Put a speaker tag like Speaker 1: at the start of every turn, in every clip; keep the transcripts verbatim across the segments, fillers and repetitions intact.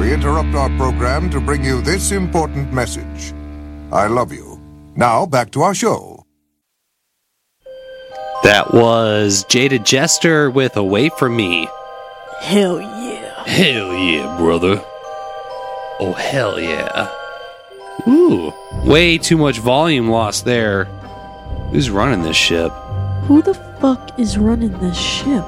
Speaker 1: we interrupt our program to bring you this important message. I love you. Now, back to our show.
Speaker 2: That was Jaded Jester with Away From Me.
Speaker 3: Hell yeah.
Speaker 2: Hell yeah, brother. Oh, hell yeah. Ooh, way too much volume lost there. Who's running this ship?
Speaker 3: Who the fuck is running this ship?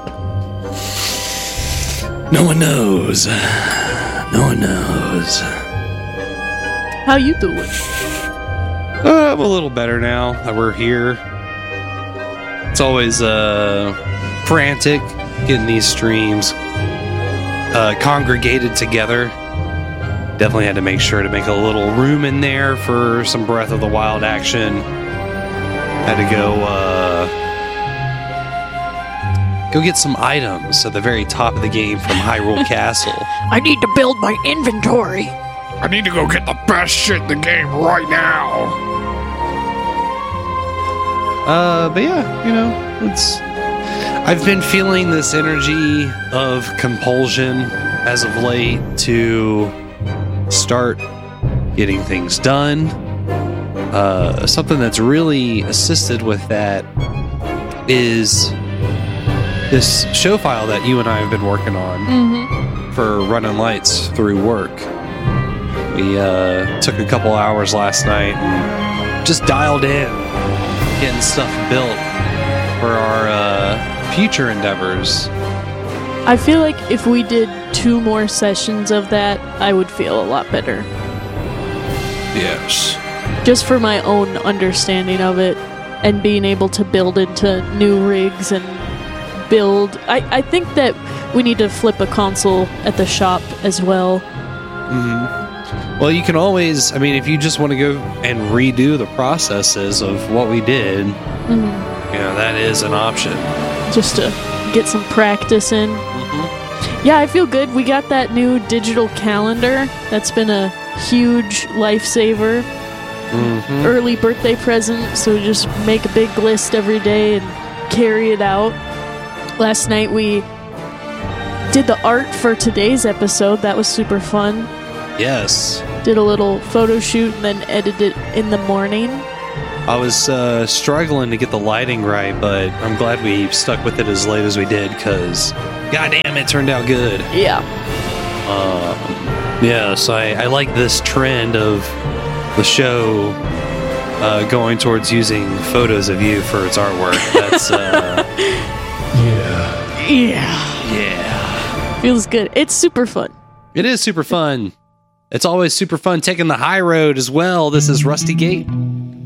Speaker 2: No one knows. No one knows.
Speaker 3: How you doing?
Speaker 2: Uh, I'm a little better now that we're here. It's always uh, frantic getting these streams uh, congregated together. Definitely had to make sure to make a little room in there for some Breath of the Wild action. Had to go uh, go get some items at the very top of the game from Hyrule Castle.
Speaker 3: I need to build my inventory.
Speaker 4: I need to go get the best shit in the game right now.
Speaker 2: Uh, but yeah, you know, it's. I've been feeling this energy of compulsion as of late to start getting things done. Uh, something that's really assisted with that is this show file that you and I have been working on
Speaker 3: Mm-hmm.
Speaker 2: for Running Lights through work. We uh, took a couple hours last night and just dialed in, getting stuff built for our uh, future endeavors.
Speaker 3: I feel like if we did two more sessions of that, I would feel a lot better.
Speaker 2: Yes.
Speaker 3: Just for my own understanding of it and being able to build into new rigs and build. I, I think that we need to flip a console at the shop as well.
Speaker 2: Mm-hmm. Well, you can always, I mean, if you just want to go and redo the processes of what we did,
Speaker 3: Mm-hmm.
Speaker 2: you know, that is an option.
Speaker 3: Just to get some practice in.
Speaker 2: Mm-hmm.
Speaker 3: Yeah, I feel good. We got that new digital calendar. That's been a huge lifesaver.
Speaker 2: Mm-hmm.
Speaker 3: Early birthday present, so just make a big list every day and carry it out. Last night we did the art for today's episode. That was super fun.
Speaker 2: Yes.
Speaker 3: Did a little photo shoot and then edited it in the morning.
Speaker 2: I was uh, struggling to get the lighting right, but I'm glad we stuck with it as late as we did, because goddamn, it turned out good.
Speaker 3: Yeah.
Speaker 2: Um, yes, I, I like this trend of the show uh, going towards using photos of you for its artwork. That's, uh... yeah.
Speaker 3: Yeah.
Speaker 2: Yeah.
Speaker 3: Feels good. It's super fun.
Speaker 2: It is super fun. It's always super fun taking the high road as well. This is Rusty Gate.